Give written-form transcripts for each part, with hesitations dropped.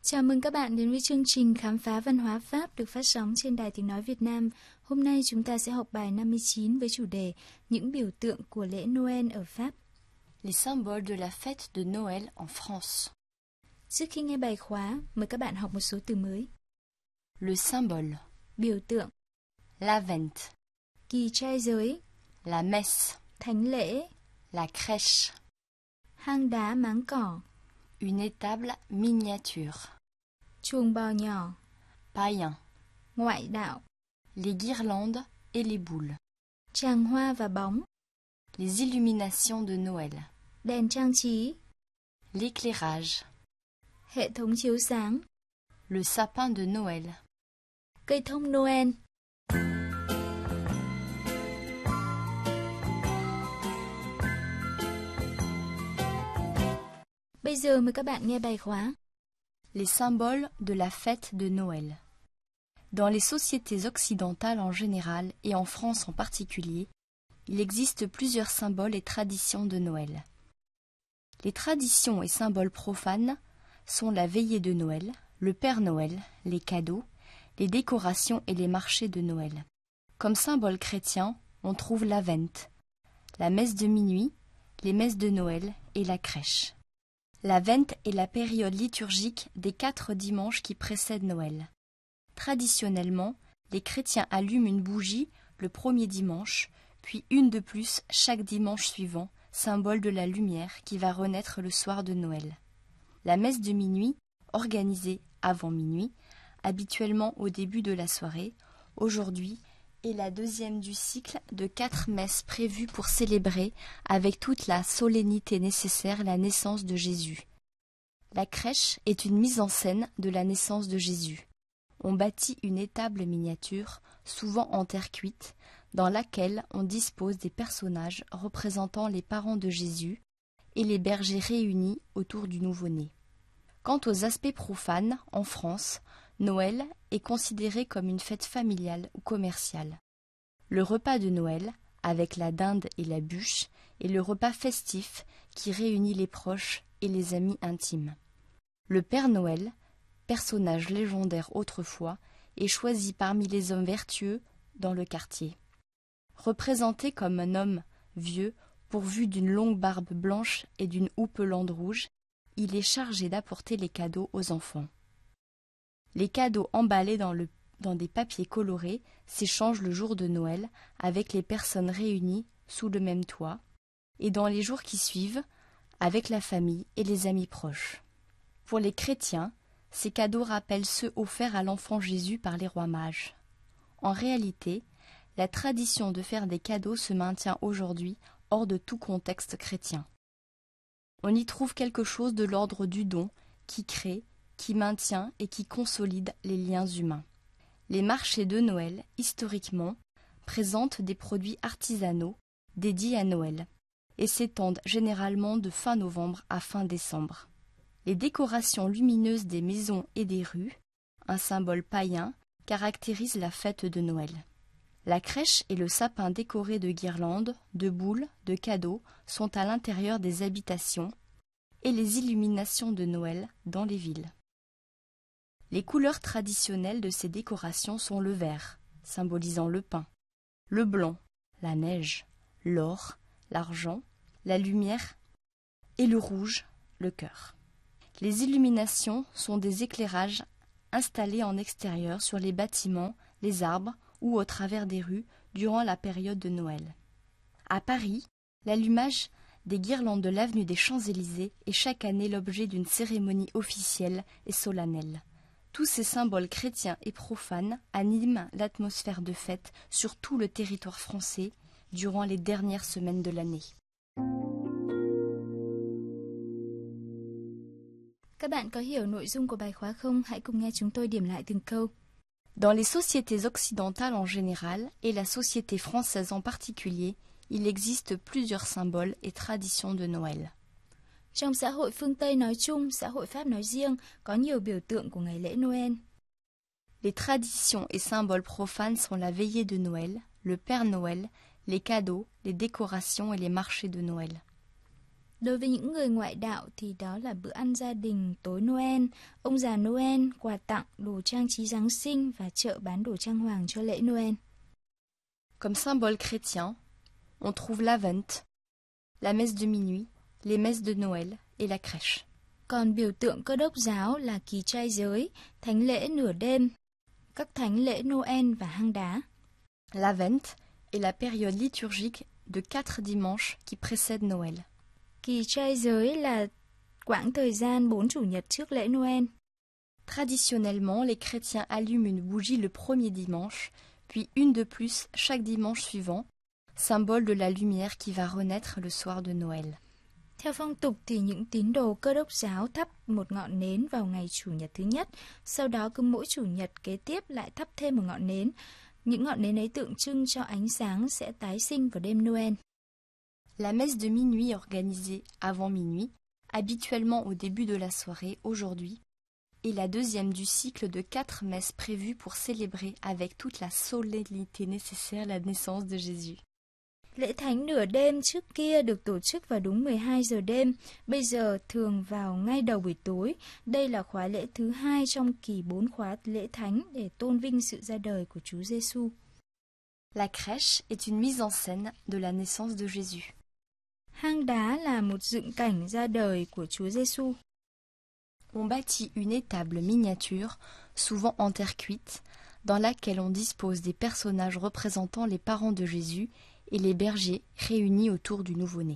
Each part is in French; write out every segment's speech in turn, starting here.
Chào mừng các bạn đến với chương trình Khám phá văn hóa Pháp được phát sóng trên Đài Tiếng Nói Việt Nam. Hôm nay chúng ta sẽ học bài 59 với chủ đề Những biểu tượng của lễ Noël ở Pháp. Les symboles de la fête de Noël en France. Trước khi nghe bài khóa, mời các bạn học một số từ mới. Le symbole, Biểu tượng, l'Avent, kỳ trai giới, la messe, thánh lễ, la crèche, hang đá máng cỏ, une étable miniature, chuồng bò nhỏ, païen, ngoại đạo, les guirlandes et les boules, tràng hoa và bóng, les illuminations de Noël, đèn trang trí, l'éclairage, hệ thống chiếu sáng, le sapin de Noël. cây thông Noël. Bây giờ mời các bạn nghe bài khóa. Les symboles de la fête de Noël. Dans les sociétés occidentales en général et en France en particulier, il existe plusieurs symboles et traditions de Noël. Les traditions et symboles profanes sont la veillée de Noël, le Père Noël, les cadeaux, les décorations et les marchés de Noël. Comme symbole chrétien, on trouve l'Avent, la messe de minuit, les messes de Noël et la crèche. L'Avent est la période liturgique des 4 dimanches qui précèdent Noël. Traditionnellement, les chrétiens allument une bougie le premier dimanche, puis une de plus chaque dimanche suivant, symbole de la lumière qui va renaître le soir de Noël. La messe de minuit, organisée avant minuit, habituellement au début de la soirée, aujourd'hui est la deuxième du cycle de 4 messes prévues pour célébrer avec toute la solennité nécessaire la naissance de Jésus. La crèche est une mise en scène de la naissance de Jésus. On bâtit une étable miniature, souvent en terre cuite, dans laquelle on dispose des personnages représentant les parents de Jésus et les bergers réunis autour du nouveau-né. Quant aux aspects profanes, en France, Noël est considéré comme une fête familiale ou commerciale. Le repas de Noël, avec la dinde et la bûche, est le repas festif qui réunit les proches et les amis intimes. Le Père Noël, personnage légendaire autrefois, est choisi parmi les hommes vertueux dans le quartier. Représenté comme un homme vieux, pourvu d'une longue barbe blanche et d'une houppelande rouge, il est chargé d'apporter les cadeaux aux enfants. Les cadeaux emballés dans des papiers colorés s'échangent le jour de Noël avec les personnes réunies sous le même toit et dans les jours qui suivent avec la famille et les amis proches. Pour les chrétiens, ces cadeaux rappellent ceux offerts à l'enfant Jésus par les rois mages. En réalité, la tradition de faire des cadeaux se maintient aujourd'hui hors de tout contexte chrétien. On y trouve quelque chose de l'ordre du don qui crée, qui maintient et qui consolide les liens humains. Les marchés de Noël, historiquement, présentent des produits artisanaux dédiés à Noël et s'étendent généralement de fin novembre à fin décembre. Les décorations lumineuses des maisons et des rues, un symbole païen, caractérisent la fête de Noël. La crèche et le sapin décorés de guirlandes, de boules, de cadeaux sont à l'intérieur des habitations et les illuminations de Noël dans les villes. Les couleurs traditionnelles de ces décorations sont le vert, symbolisant le pain, le blanc, la neige, l'or, l'argent, la lumière, et le rouge, le cœur. Les illuminations sont des éclairages installés en extérieur sur les bâtiments, les arbres ou au travers des rues durant la période de Noël. À Paris, l'allumage des guirlandes de l'avenue des Champs-Élysées est chaque année l'objet d'une cérémonie officielle et solennelle. Tous ces symboles chrétiens et profanes animent l'atmosphère de fête sur tout le territoire français durant les dernières semaines de l'année. Các bạn có hiểu nội dung của bài khóa không? Hãy cùng nghe chúng tôi điểm lại từng câu. Dans les sociétés occidentales en général et la société française en particulier, il existe plusieurs symboles et traditions de Noël. Trong xã hội phương Tây nói chung, xã hội Pháp nói riêng, có nhiều biểu tượng của ngày lễ Noël. Les traditions et symboles profanes sont la veillée de Noël, le Père Noël, les cadeaux, les décorations et les marchés de Noël. Đối với những người ngoại đạo thì đó là bữa ăn gia đình tối Noel, ông già Noel, quà tặng, đồ trang trí Giáng sinh và chợ bán đồ trang hoàng cho lễ Noel. Comme symbole chrétien, on trouve l'Avent, la messe de minuit, les messes de Noël et la crèche. Còn biểu tượng Cơ đốc giáo là kỳ trai giới, thánh lễ nửa đêm, các thánh lễ Noel và hang đá. L'Avent est la période liturgique de 4 dimanches qui précèdent Noël. Kỳ trai giới là quãng thời gian 4 chủ nhật trước lễ Noel. Traditionnellement, les chrétiens allument une bougie le premier dimanche, puis une de plus chaque dimanche suivant, symbole de la lumière qui va renaître le soir de Noël. Theo phong tục thì những tín đồ Cơ đốc giáo thắp một ngọn nến vào ngày chủ nhật thứ nhất, sau đó cứ mỗi chủ nhật kế tiếp lại thắp thêm một ngọn nến. Những ngọn nến ấy tượng trưng cho ánh sáng sẽ tái sinh vào đêm Noel. La messe de minuit organisée avant minuit, habituellement au début de la soirée aujourd'hui, est la deuxième du cycle de 4 messes prévues pour célébrer avec toute la solennité nécessaire la naissance de Jésus. Lễ thánh nửa đêm trước kia được tổ chức vào đúng 12 giờ đêm, bây giờ thường vào ngay đầu buổi tối. Đây là khóa lễ thứ 2 trong kỳ 4 khóa lễ thánh để tôn vinh sự ra đời của Chúa Giêsu. La crèche est une mise en scène de la naissance de Jésus. Hang đá là một dựng cảnh ra đời của Chúa Giêsu. On bâtit une étable miniature, souvent en terre cuite, dans laquelle on dispose des personnages représentant les parents de Jésus et les bergers réunis autour du nouveau-né.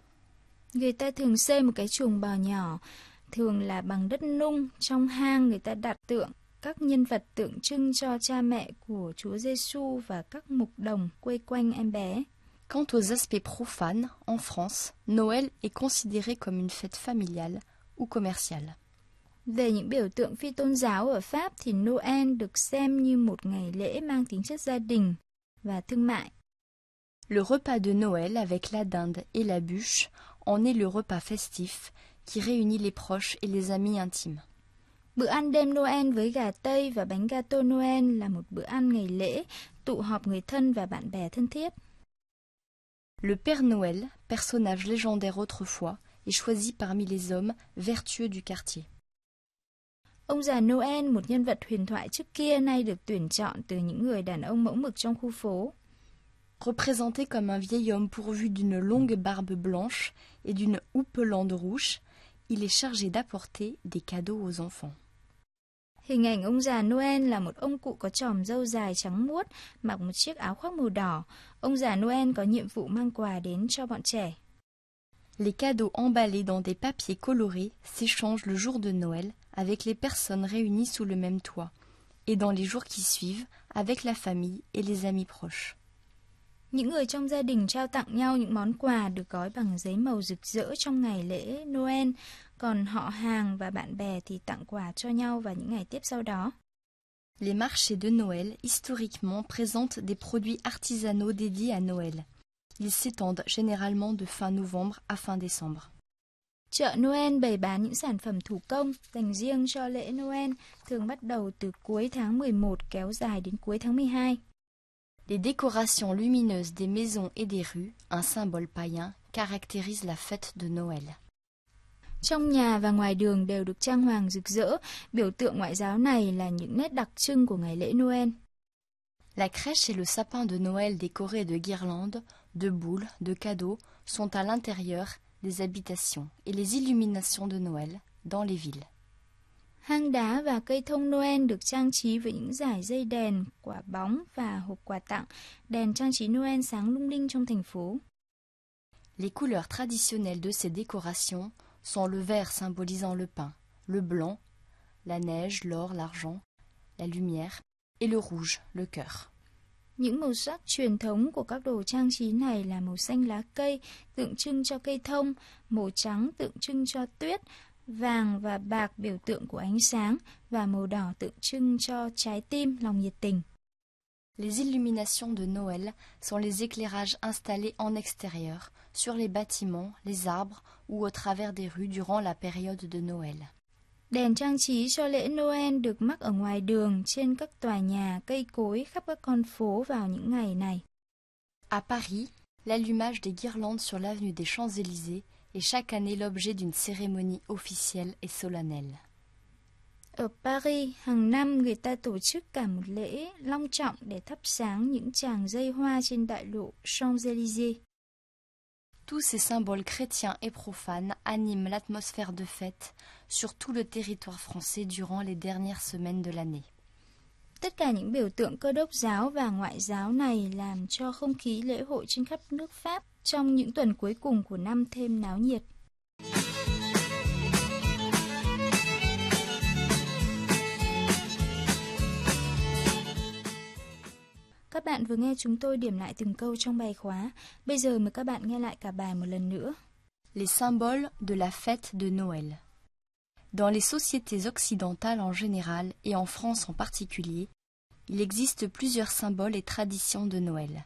Người ta thường xây một cái chuồng bò nhỏ, thường là bằng đất nung. Trong hang người ta đặt tượng các nhân vật tượng trưng cho cha mẹ của Chúa Giêsu và các mục đồng quây quanh em bé. Quant aux aspects profanes, en France, Noël est considéré comme une fête familiale ou commerciale. Về những biểu tượng phi tôn giáo ở Pháp thì Noel được xem như một ngày lễ mang tính chất gia đình và thương mại. Le repas de Noël avec la dinde et la bûche en est le repas festif qui réunit les proches et les amis intimes. Bữa ăn đêm Noel với gà tây và bánh gato Noel là một bữa ăn ngày lễ, tụ họp người thân và bạn bè thân thiết. Le Père Noël, personnage légendaire autrefois, est choisi parmi les hommes vertueux du quartier. Ông già Noel, một nhân vật huyền thoại trước kia, nay được tuyển chọn từ những người đàn ông mẫu mực trong khu phố. Représenté comme un vieil homme pourvu d'une longue barbe blanche et d'une houppelande rouge, il est chargé d'apporter des cadeaux aux enfants. Hình ảnh ông già Noel là một ông cụ có chòm râu dài trắng muốt, mặc một chiếc áo khoác màu đỏ. Ông già Noel có nhiệm vụ mang quà đến cho bọn trẻ. Les cadeaux emballés dans des papiers colorés s'échangent le jour de Noël avec les personnes réunies sous le même toit, et dans les jours qui suivent avec la famille et les amis proches. Những người trong gia đình trao tặng nhau những món quà được gói bằng giấy màu rực rỡ trong ngày lễ Noel, còn họ hàng và bạn bè thì tặng quà cho nhau vào những ngày tiếp sau đó. Les marchés de Noël, historiquement, présentent des produits artisanaux dédiés à Noël. Ils s'étendent généralement de fin novembre à fin décembre. Chợ Noel bày bán những sản phẩm thủ công dành riêng cho lễ Noel, thường bắt đầu từ cuối tháng 11 kéo dài đến cuối tháng 12. Les décorations lumineuses des maisons et des rues, un symbole païen, caractérisent la fête de Noël. Trong nhà và ngoài đường đều được trang hoàng rực rỡ, biểu tượng ngoại giáo này là những nét đặc trưng của ngày lễ Noel. La crèche et le sapin de Noël décoré de guirlandes, de boules, de cadeaux sont à l'intérieur des habitations et les illuminations de Noël dans les villes. Hang đá và cây thông Noel được trang trí với những dải dây đèn, quả bóng và hộp quà tặng. Đèn trang trí Noel sáng lung linh trong thành phố. Les couleurs traditionnelles de ces décorations sont le vert symbolisant le pain, le blanc, la neige, l'or, l'argent, la lumière, et le rouge, le cœur. Những màu sắc truyền thống của các đồ trang trí này là màu xanh lá cây, tượng trưng cho cây thông, màu trắng tượng trưng cho tuyết, vàng và bạc biểu tượng của ánh sáng, và màu đỏ tượng trưng cho trái tim, lòng nhiệt tình. Les illuminations de Noël sont les éclairages installés en extérieur, sur les bâtiments, les arbres ou au travers des rues durant la période de Noël. Đèn trang trí cho lễ Noel được mắc ở ngoài đường, trên các tòa nhà, cây cối khắp các con phố vào những ngày này. À Paris, l'allumage des guirlandes sur l'avenue des Champs-Élysées et chaque année l'objet d'une cérémonie officielle et solennelle. Ở Paris, hàng năm người ta tổ chức cả một lễ long trọng để thắp sáng những tràng dây hoa trên đại lộ Champs-Élysées. Tous ces symboles chrétiens et profanes animent l'atmosphère de fête sur tout le territoire français durant les dernières semaines de l'année. Tất cả những biểu tượng Cơ đốc giáo và ngoại giáo này làm cho không khí lễ hội trên khắp nước Pháp trong những tuần cuối cùng của năm thêm náo nhiệt. Các bạn vừa nghe chúng tôi điểm lại từng câu trong bài khóa. Bây giờ mời các bạn nghe lại cả bài một lần nữa. Les symboles de la fête de Noël. Dans les sociétés occidentales en général et en France en particulier, il existe plusieurs symboles et traditions de Noël.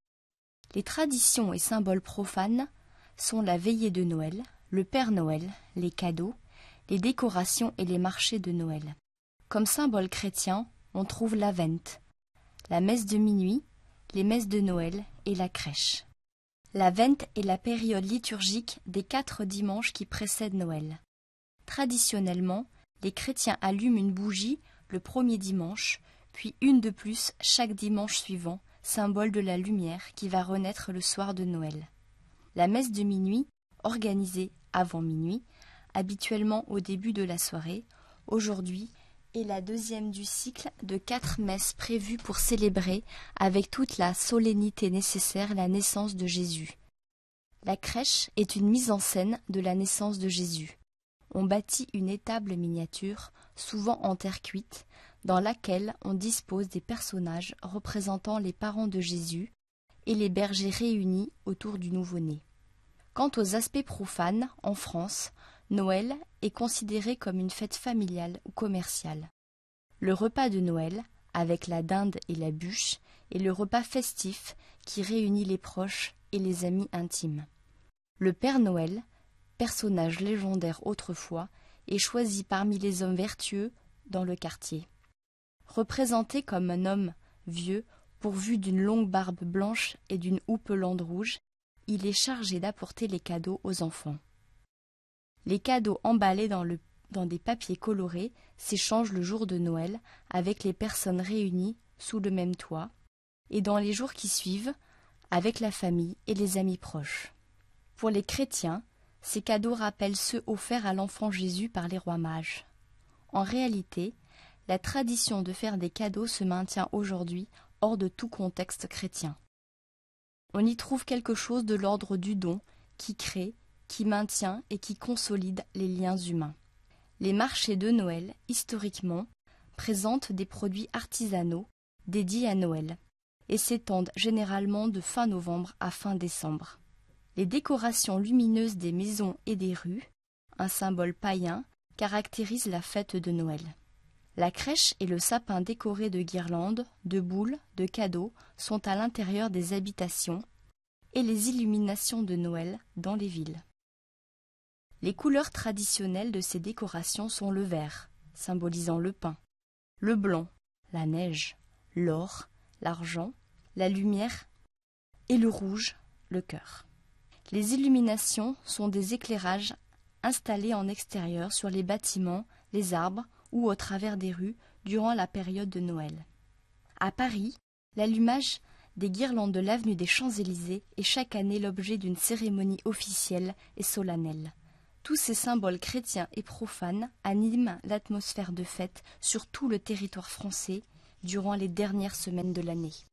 Les traditions et symboles profanes sont la veillée de Noël, le Père Noël, les cadeaux, les décorations et les marchés de Noël. Comme symbole chrétien, on trouve l'Avent, la messe de minuit, les messes de Noël et la crèche. L'Avent est la période liturgique des 4 dimanches qui précèdent Noël. Traditionnellement, les chrétiens allument une bougie le premier dimanche, puis une de plus chaque dimanche suivant, symbole de la lumière qui va renaître le soir de Noël. La messe de minuit, organisée avant minuit, habituellement au début de la soirée, aujourd'hui est la deuxième du cycle de 4 messes prévues pour célébrer avec toute la solennité nécessaire la naissance de Jésus. La crèche est une mise en scène de la naissance de Jésus. On bâtit une étable miniature, souvent en terre cuite, dans laquelle on dispose des personnages représentant les parents de Jésus et les bergers réunis autour du nouveau-né. Quant aux aspects profanes, en France, Noël est considéré comme une fête familiale ou commerciale. Le repas de Noël, avec la dinde et la bûche, est le repas festif qui réunit les proches et les amis intimes. Le Père Noël, personnage légendaire autrefois, est choisi parmi les hommes vertueux dans le quartier. Représenté comme un homme vieux, pourvu d'une longue barbe blanche et d'une houppelande rouge, il est chargé d'apporter les cadeaux aux enfants. Les cadeaux emballés dans des papiers colorés s'échangent le jour de Noël avec les personnes réunies sous le même toit et dans les jours qui suivent avec la famille et les amis proches. Pour les chrétiens, ces cadeaux rappellent ceux offerts à l'enfant Jésus par les rois mages. En réalité, la tradition de faire des cadeaux se maintient aujourd'hui hors de tout contexte chrétien. On y trouve quelque chose de l'ordre du don qui crée, qui maintient et qui consolide les liens humains. Les marchés de Noël, historiquement, présentent des produits artisanaux dédiés à Noël et s'étendent généralement de fin novembre à fin décembre. Les décorations lumineuses des maisons et des rues, un symbole païen, caractérisent la fête de Noël. La crèche et le sapin décoré de guirlandes, de boules, de cadeaux sont à l'intérieur des habitations et les illuminations de Noël dans les villes. Les couleurs traditionnelles de ces décorations sont le vert, symbolisant le pain, le blanc, la neige, l'or, l'argent, la lumière et le rouge, le cœur. Les illuminations sont des éclairages installés en extérieur sur les bâtiments, les arbres ou au travers des rues durant la période de Noël. À Paris, l'allumage des guirlandes de l'avenue des Champs-Élysées est chaque année l'objet d'une cérémonie officielle et solennelle. Tous ces symboles chrétiens et profanes animent l'atmosphère de fête sur tout le territoire français durant les dernières semaines de l'année.